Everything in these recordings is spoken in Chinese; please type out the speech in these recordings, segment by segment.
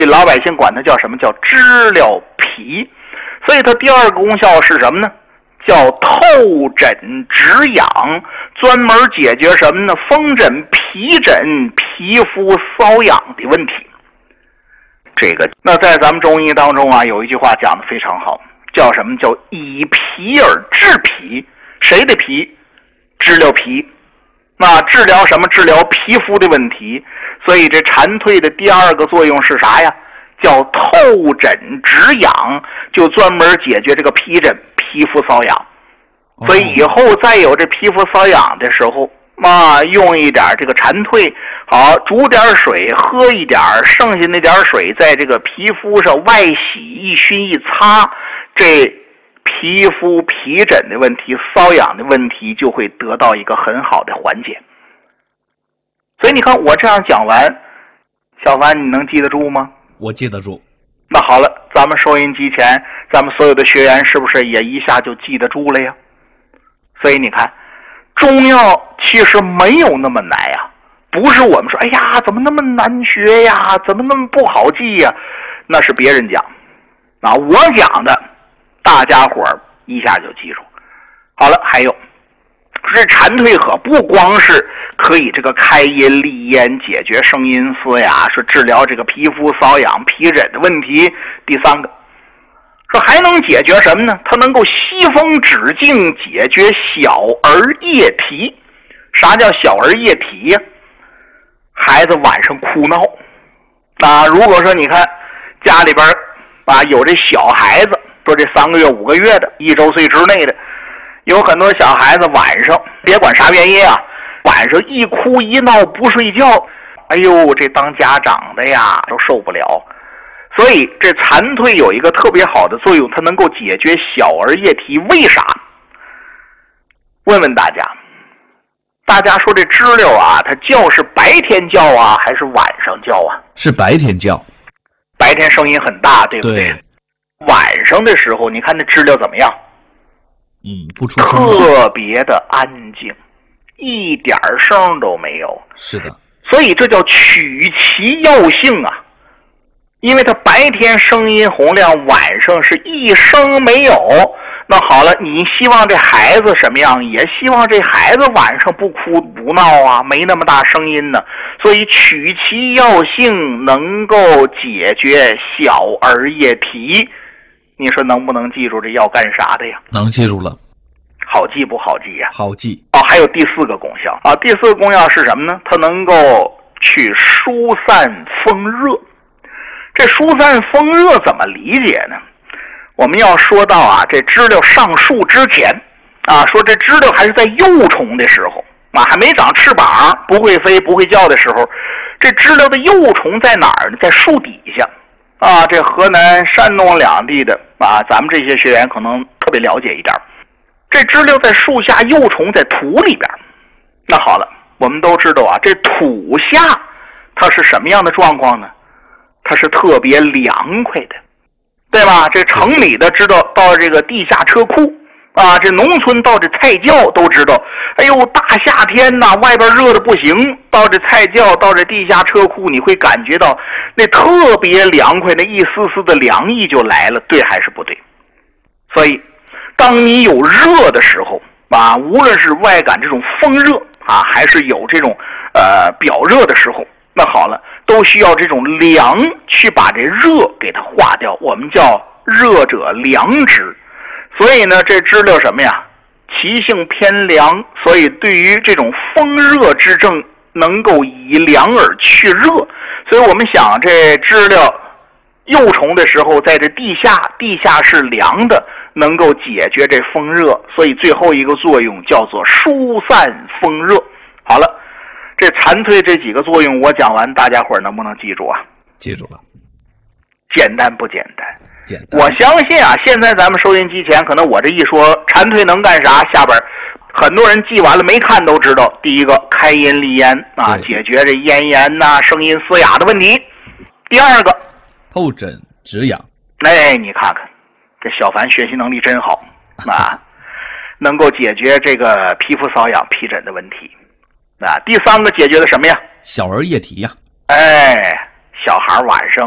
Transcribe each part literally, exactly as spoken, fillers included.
这老百姓管它叫什么？叫知了脾。所以它第二个功效是什么呢？叫透疹止痒，专门解决什么呢？风疹、皮疹、皮肤瘙痒的问题。这个那在咱们中医当中啊，有一句话讲得非常好，叫什么？叫以皮而治皮。谁的皮？知了脾。那治疗什么？治疗皮肤的问题。所以这蝉蜕的第二个作用是啥呀？叫透疹止痒，就专门解决这个皮疹、皮肤瘙痒。所以以后再有这皮肤瘙痒的时候，啊，用一点这个蝉蜕，好煮点水喝一点，剩下那点水在这个皮肤上外洗一熏一擦，这皮肤皮疹的问题、瘙痒的问题就会得到一个很好的缓解。所以你看我这样讲完，小凡你能记得住吗？ 我记得住。 那好了，咱们收音机前咱们所有的学员是不是也一下就记得住了呀？所以你看中药其实没有那么难呀，不是我们说哎呀怎么那么难学呀，怎么那么不好记呀，那是别人讲啊，我讲的大家伙儿一下就记住。好了，还有这蝉蜕可不光是可以这个开阴利咽，解决声音嘶哑，是治疗这个皮肤瘙痒、皮疹的问题。第三个说还能解决什么呢？它能够吸风止痉，解决小儿夜啼。啥叫小儿夜啼呀？孩子晚上哭闹啊，如果说你看家里边啊有这小孩子，说这三个月五个月的一周岁之内的，有很多小孩子晚上别管啥原因啊，晚上一哭一闹不睡觉，哎呦这当家长的呀都受不了。所以这蝉蜕有一个特别好的作用，它能够解决小儿夜啼。为啥？问问大家，大家说这知了啊，它叫是白天叫啊还是晚上叫啊？ 是白天叫。 白天声音很大，对不对？对。晚上的时候你看那知了怎么样？ 嗯，不出声， 特别的安静，一点声都没有。 是的。 所以这叫取其要性啊，因为它白天声音洪亮，晚上是一声没有。那好了，你希望这孩子什么样？也希望这孩子晚上不哭不闹啊，没那么大声音呢。所以取其要性，能够解决小儿夜啼。你说能不能记住这要干啥的呀？ 能记住了。 好记不好记呀？ 好记。 哦，还有第四个功效啊，第四个功效是什么呢？它能够去疏散风热。这疏散风热怎么理解呢？我们要说到啊，这知了上树之前啊，说这知了还是在幼虫的时候啊，还没长翅膀，不会飞不会叫的时候，这知了的幼虫在哪儿呢？在树底下啊。这河南山东两地的啊，咱们这些学员可能特别了解一点。这知了在树下，幼虫在土里边。那好了，我们都知道啊，这土下它是什么样的状况呢？它是特别凉快的，对吧？这城里的知道到这个地下车库啊，这农村到这菜窖都知道，哎呦大夏天呐，外边热的不行，到这菜窖到这地下车库，你会感觉到那特别凉快，那一丝丝的凉意就来了，对还是不对？所以当你有热的时候啊，无论是外感这种风热啊，还是有这种呃表热的时候，那好了，都需要这种凉去把这热给它化掉，我们叫热者凉之。所以呢，这知了什么呀？其性偏凉，所以对于这种风热之症能够以凉而去热。所以我们想这知了幼虫的时候，在这地下，地下是凉的，能够解决这风热，所以最后一个作用叫做疏散风热。好了，这蝉蜕这几个作用我讲完，大家伙能不能记住啊？ 记住了。 简单不简单？ 简单。 我相信啊，现在咱们收音机前，可能我这一说蝉蜕能干啥，下边很多人记完了没看都知道。第一个开阴利咽啊，解决这咽炎呐、啊、声音嘶哑的问题。第二个透疹止痒。 哎，你看看这小凡学习能力真好啊，能够解决这个皮肤瘙痒、皮疹的问题。啊，第三个解决的什么呀？ 小儿夜啼呀。 哎，小孩晚上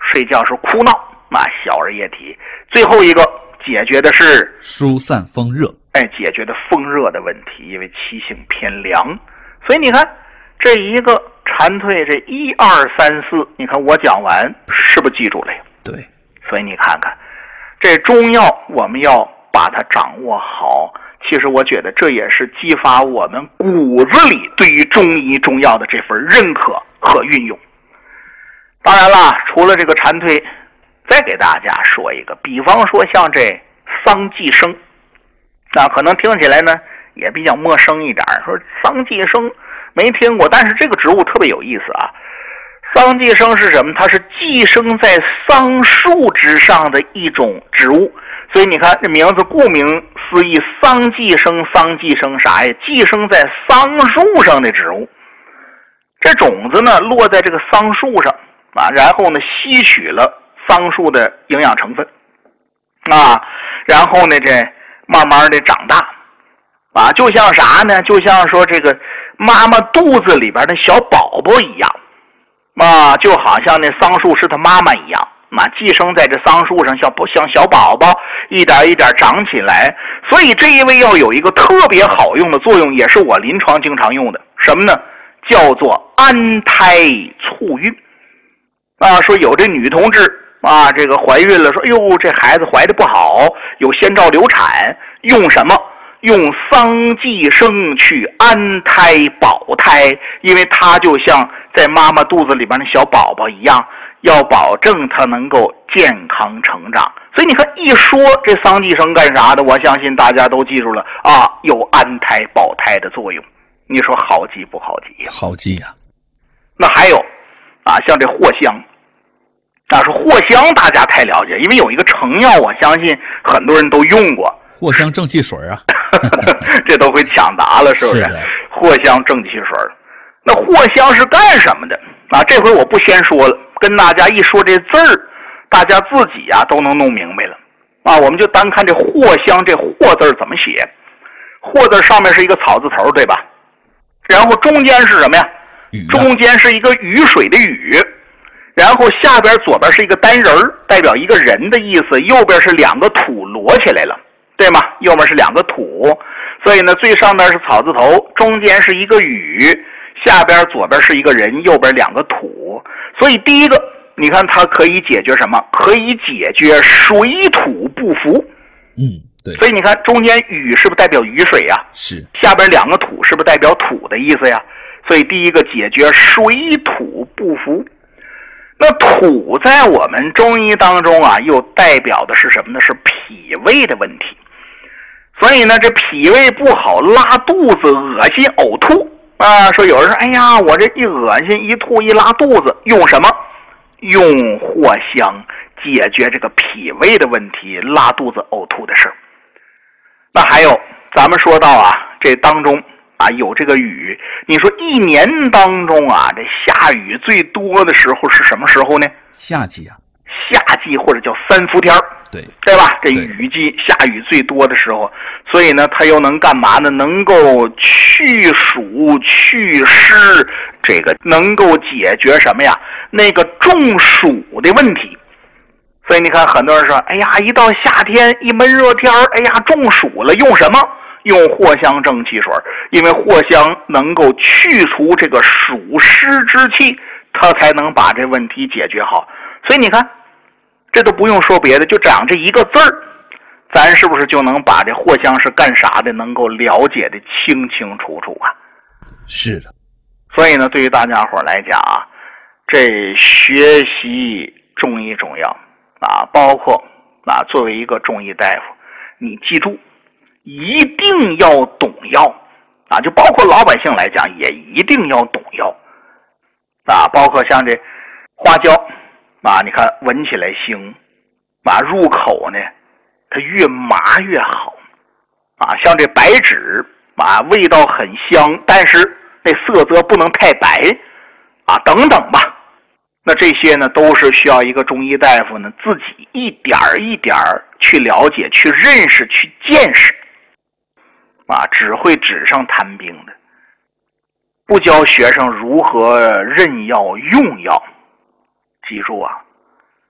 睡觉时哭闹啊，小儿液体。最后一个解决的是疏散风热， 哎，解决的风热的问题，因为气性偏凉。所以你看这一个蝉蜕，这一二三四，你看我讲完是不是记住了呀？ 对， 所以你看看这中药我们要把它掌握好，其实我觉得这也是激发我们骨子里对于中医中药的这份认可和运用。当然了，除了这个蝉蜕，再给大家说一个，比方说像这桑寄生，那可能听起来呢也比较陌生一点，说桑寄生没听过，但是这个植物特别有意思啊。桑寄生是什么？它是寄生在桑树之上的一种植物，所以你看这名字顾名思义，桑寄生，桑寄生啥呀？寄生在桑树上的植物。这种子呢落在这个桑树上啊，然后呢吸取了桑树的营养成分啊，然后呢这慢慢的长大啊，就像啥呢？就像说这个妈妈肚子里边的小宝宝一样啊，就好像那桑树是他妈妈一样啊，寄生在这桑树上，像像小宝宝一点一点长起来。所以这一味药有一个特别好用的作用，也是我临床经常用的，什么呢？叫做安胎促孕啊。说有这女同志啊，这个怀孕了，说哎呦这孩子怀的不好，有先兆流产，用什么？用桑寄生去安胎保胎，因为它就像在妈妈肚子里边的小宝宝一样，要保证它能够健康成长。所以你看一说这桑寄生干啥的，我相信大家都记住了啊，有安胎保胎的作用。你说好记不好记呀？ 好记呀。 那还有啊，像这藿香啊，说藿香大家太了解，因为有一个成药，我相信很多人都用过。 藿香正气水啊， 这都会抢答了，是不是？ 是的。 藿香正气水，那藿香是干什么的啊？这回我不先说了，跟大家一说这字儿，大家自己啊都能弄明白了啊。我们就单看这藿香，这藿字怎么写？藿字上面是一个草字头，对吧？然后中间是什么呀？中间是一个雨水的雨，然后下边左边是一个单人，代表一个人的意思，右边是两个土摞起来了，对吗？右边是两个土，所以呢最上边是草字头，中间是一个雨，下边左边是一个人，右边两个土。所以第一个你看它可以解决什么？可以解决水土不服。 嗯，对。 所以你看中间雨是不是代表雨水呀？ 是。 下边两个土是不是代表土的意思呀？所以第一个解决水土不服。那土在我们中医当中啊，又代表的是什么呢？是脾胃的问题。所以呢，这脾胃不好，拉肚子、恶心、呕吐啊。说有人说，哎呀，我这一恶心、一吐、一拉肚子，用什么？用藿香解决这个脾胃的问题，拉肚子、呕吐的事。那还有，咱们说到啊，这当中啊有这个雨，你说一年当中啊，这下雨最多的时候是什么时候呢？ 夏季啊。 夏季或者叫三伏天， 对对吧？这雨季下雨最多的时候，所以呢，它又能干嘛呢？能够去暑祛湿，这个能够解决什么呀？那个中暑的问题。所以你看，很多人说，哎呀，一到夏天一闷热天，哎呀，中暑了，用什么？用藿香正气水，因为藿香能够去除这个暑湿之气，它才能把这问题解决好。所以你看，这都不用说别的，就讲这一个字儿，咱是不是就能把这藿香是干啥的能够了解的清清楚楚啊？ 是的。 所以呢，对于大家伙来讲啊，这学习中医中药啊，包括啊作为一个中医大夫，你记住一定要懂药啊，就包括老百姓来讲也一定要懂药啊，包括像这花椒啊，你看闻起来腥啊，入口呢它越麻越好啊，像这白芷啊，味道很香，但是那色泽不能太白啊，等等吧。那这些呢都是需要一个中医大夫呢自己一点一点去了解、去认识、去见识啊，只会纸上谈兵的，不教学生如何认药用药。记住啊，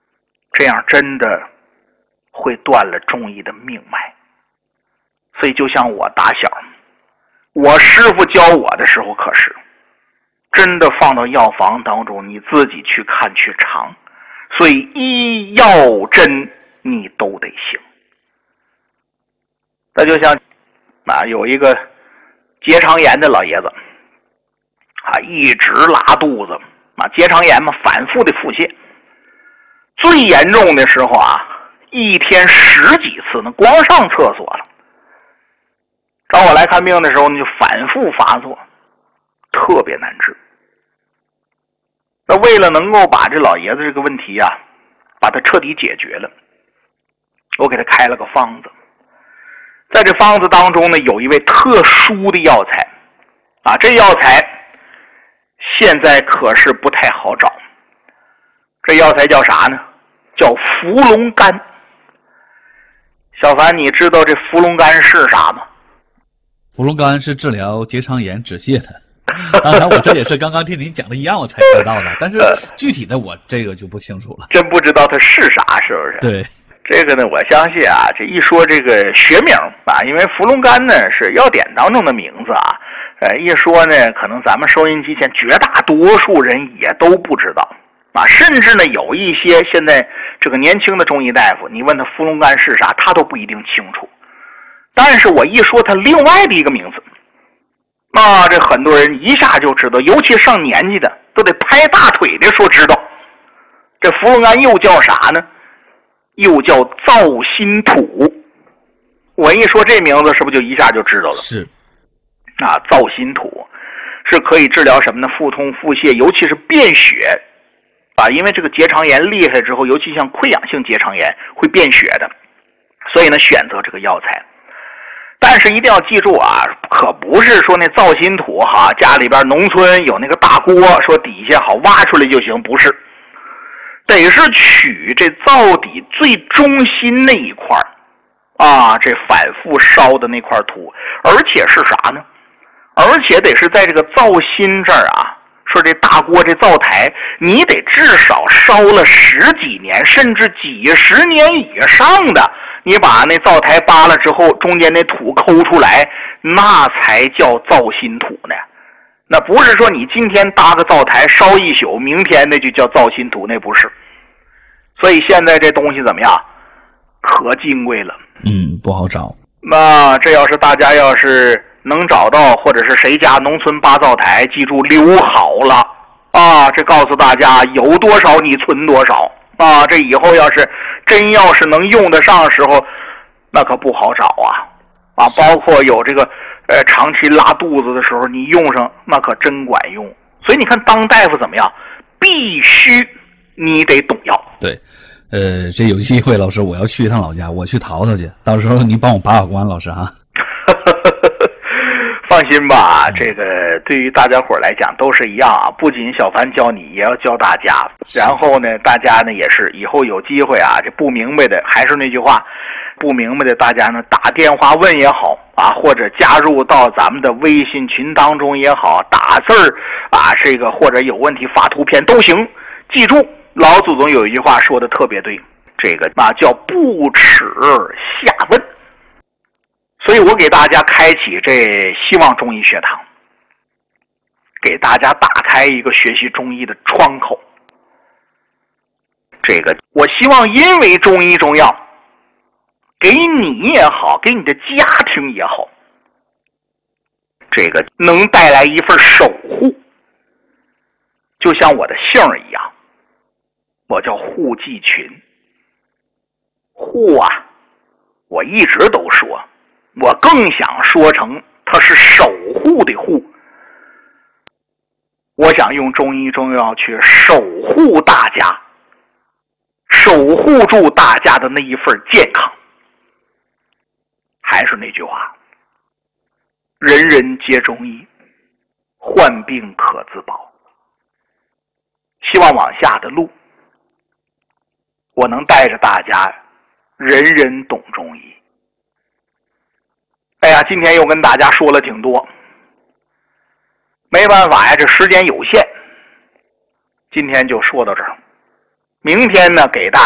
这样真的会断了中医的命脉。所以就像我打小，我师傅教我的时候，可是真的放到药房当中，你自己去看去尝。所以医药针你都得行。那就像啊，有一个结肠炎的老爷子啊，一直拉肚子啊，结肠炎嘛，反复的腹泻，最严重的时候啊，一天十几次呢，光上厕所了。找我来看病的时候呢，就反复发作，特别难治。那为了能够把这老爷子这个问题啊，把它彻底解决了，我给他开了个方子。在这方子当中呢，有一味特殊的药材啊，这药材现在可是不太好找。这药材叫啥呢？叫伏龙干。小凡，你知道这伏龙干是啥吗？ 伏龙干是治疗结肠炎止泻的。当然我这也是刚刚听您讲的一样我才知道的，但是具体的我这个就不清楚了。 真不知道它是啥，是不是？ 对， 这个呢，我相信啊，这一说这个学名啊，因为伏龙干呢是药典当中的名字啊，呃，一说呢，可能咱们收音机前绝大多数人也都不知道啊，甚至呢有一些现在这个年轻的中医大夫，你问他伏龙干是啥，他都不一定清楚。但是我一说他另外的一个名字，那这很多人一下就知道，尤其上年纪的都得拍大腿的说知道。这伏龙干又叫啥呢？又叫皂心土。我一说这名字，是不是就一下就知道了？ 是啊，皂心土是可以治疗什么呢？腹痛、腹泻，尤其是便血啊，因为这个结肠炎厉害之后，尤其像溃疡性结肠炎会变血的，所以呢选择这个药材。但是一定要记住啊，可不是说那皂心土哈，家里边农村有那个大锅，说底下好挖出来就行，不是，得是取这皂底最中心那一块啊，这反复烧的那块土，而且是啥呢？而且得是在这个皂心这儿啊，说这大锅这灶台，你得至少烧了十几年，甚至几十年以上的。你把那灶台扒了之后，中间那土抠出来，那才叫皂心土呢。那不是说你今天搭个灶台烧一宿，明天那就叫皂心土，那不是。所以现在这东西怎么样？可金贵了。 嗯，不好找。 那这要是大家要是能找到，或者是谁家农村扒灶台，记住留好了啊！这告诉大家，有多少你存多少啊！这以后要是真要是能用得上的时候，那可不好找啊！啊，包括有这个呃长期拉肚子的时候，你用上那可真管用。所以你看，当大夫怎么样？必须你得懂药。 对，呃，这有机会，老师，我要去一趟老家，我去淘淘去，到时候你帮我把把关，老师哈。 放心吧，这个对于大家伙来讲都是一样啊，不仅小凡教你，也要教大家。然后呢，大家呢也是以后有机会啊，这不明白的还是那句话，不明白的大家呢打电话问也好啊，或者加入到咱们的微信群当中也好，打字儿啊，这个或者有问题发图片都行。记住，老祖宗有一句话说的特别对，这个啊叫不耻下问。所以我给大家开启这希望中医学堂，给大家打开一个学习中医的窗口。这个我希望因为中医中药给你也好，给你的家庭也好，这个能带来一份守护。就像我的姓一样，我叫护季群。护啊，我一直都说，我更想说成它是守护的护。我想用中医中药去守护大家，守护住大家的那一份健康。还是那句话，人人皆中医，患病可自保。希望往下的路，我能带着大家人人懂中医。哎呀，今天又跟大家说了挺多，没办法呀，这时间有限，今天就说到这儿。明天呢，给大